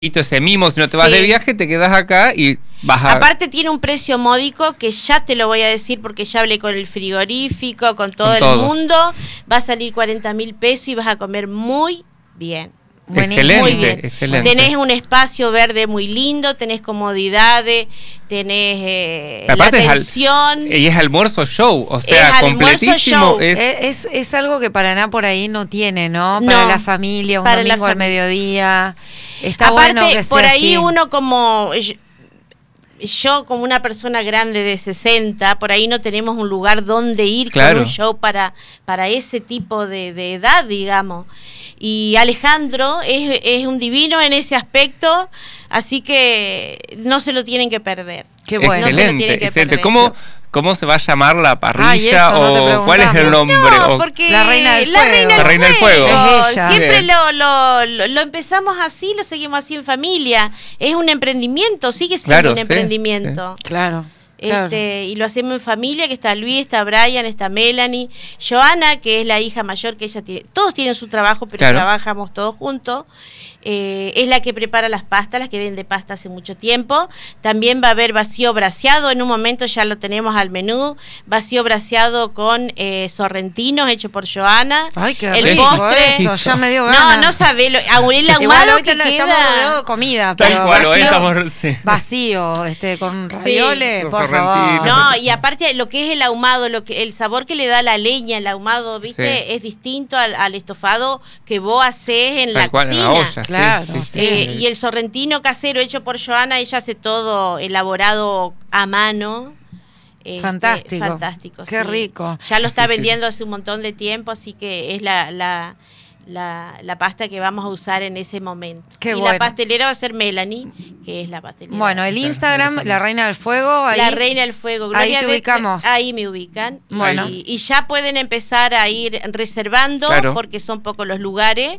ese mimo, si no te vas de viaje, te quedas acá y vas a... Aparte tiene un precio módico que ya te lo voy a decir porque ya hablé con el frigorífico, con todo el mundo. Va a salir 40.000 pesos y vas a comer muy bien. Excelente, muy bien. Excelente. Tenés un espacio verde muy lindo, tenés comodidades, tenés la aparte atención. Y es almuerzo show, o sea, completísimo. Es algo que Paraná por ahí no tiene, ¿no? Para la familia, un domingo al mediodía. Está aparte, bueno que sea por ahí así. uno como... Yo como una persona grande de 60, por ahí no tenemos un lugar donde ir con un show para ese tipo de edad, digamos. Y Alejandro es un divino en ese aspecto, así que no se lo tienen que perder. Qué bueno. Excelente, excelente. ¿Cómo se va a llamar la parrilla o cuál es el nombre? No, porque la Reina del Fuego. La Reina del Fuego. Es ella. Siempre lo empezamos así, lo seguimos así en familia. Es un emprendimiento, sigue siendo un emprendimiento. Sí. Claro. Y lo hacemos en familia, que está Luis, está Brian, está Melanie, Joana, que es la hija mayor, que ella tiene, todos tienen su trabajo, pero trabajamos todos juntos. Es la que prepara las pastas, las que vende pasta hace mucho tiempo. También va a haber vacío braseado, en un momento ya lo tenemos al menú, vacío braseado con sorrentinos hecho por Joana. Ay, qué el rico postre. eso, ya me dio ganas. No sabe, el ahumado que queda... estamos rodeados de comida, pero vacío, con ravioles, por favor. No, y aparte lo que es el ahumado, el sabor que le da la leña, el ahumado, ¿viste? Es distinto al estofado que vos hacés en la cocina. En la olla. Claro, y el sorrentino casero hecho por Joana, ella hace todo elaborado a mano. Fantástico. Fantástico. Qué rico. Ya lo está vendiendo hace un montón de tiempo, así que es la pasta que vamos a usar en ese momento. Qué la pastelera va a ser Melanie, que es la pastelera. Bueno, el Instagram, La Reina del Fuego. Ahí, La Reina del Fuego. Gloria, ahí te ubicamos. Ahí me ubican. Bueno. Y ya pueden empezar a ir reservando, porque son pocos los lugares.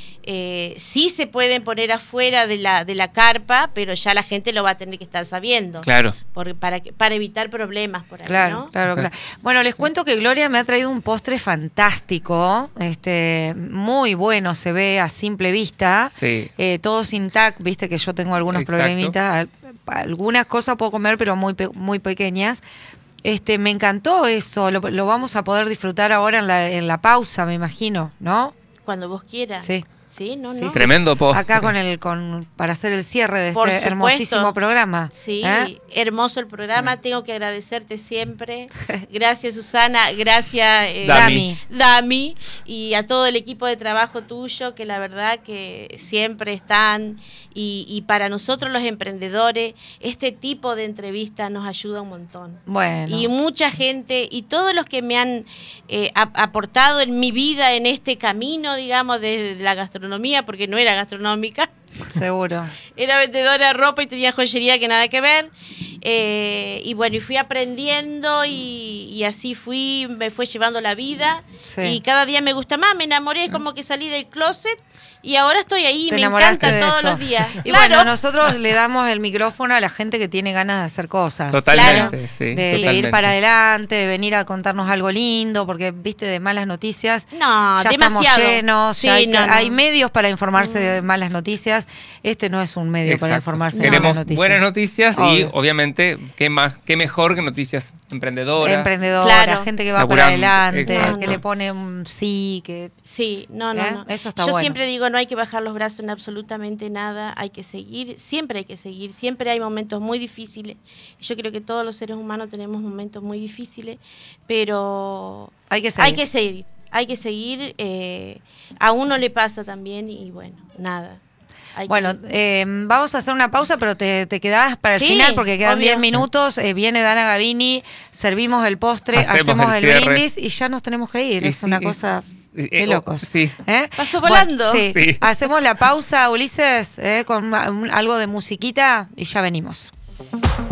Sí se pueden poner afuera de la carpa, pero ya la gente lo va a tener que estar sabiendo. Claro. Para evitar problemas por ahí, claro, ¿no? Claro. Bueno, les cuento que Gloria me ha traído un postre fantástico, muy bueno, se ve a simple vista. Sí. Todo sin tac, viste que yo tengo algunos problemitas. Algunas cosas puedo comer, pero muy pequeñas. Me encantó eso, lo vamos a poder disfrutar ahora en la pausa, me imagino, ¿no? Cuando vos quieras. Sí. Sí, no. Tremendo postre. Acá para hacer el cierre de este hermosísimo programa. Sí, hermoso el programa. Tengo que agradecerte siempre. Gracias, Susana. Gracias, Dami. Y a todo el equipo de trabajo tuyo, que la verdad que siempre están. Y para nosotros los emprendedores, este tipo de entrevistas nos ayuda un montón. Bueno. Y mucha gente, y todos los que me han aportado en mi vida, en este camino, digamos, desde la gastronomía, porque no era gastronómica. Seguro. Era vendedora de ropa y tenía joyería que nada que ver. Y bueno, y fui aprendiendo y así me fue llevando la vida. Sí. Y cada día me gusta más, me enamoré, es como que salí del closet. Y ahora estoy ahí, me encanta todos los días. Y bueno, nosotros le damos el micrófono a la gente que tiene ganas de hacer cosas. Totalmente, de ir para adelante, de venir a contarnos algo lindo, porque, viste, de malas noticias ya demasiado. Estamos llenos, sí, hay medios para informarse de malas noticias. Este no es un medio para informarse de malas noticias. Buenas noticias y, obviamente, qué mejor que noticias emprendedoras. Gente que va para adelante, que le pone un sí, que... Sí, no. Eso está bueno. Yo siempre digo, no hay que bajar los brazos en absolutamente nada, hay que seguir, siempre hay momentos muy difíciles. Yo creo que todos los seres humanos tenemos momentos muy difíciles, pero hay que seguir, a uno le pasa también y bueno, nada. Bueno, vamos a hacer una pausa, pero te quedás para el final porque quedan 10 minutos. Viene Dana Gavini, servimos el postre, hacemos el brindis y ya nos tenemos que ir. Es una cosa... Qué locos. Sí. Pasó volando. Bueno, sí. Hacemos la pausa, Ulises, con algo de musiquita y ya venimos.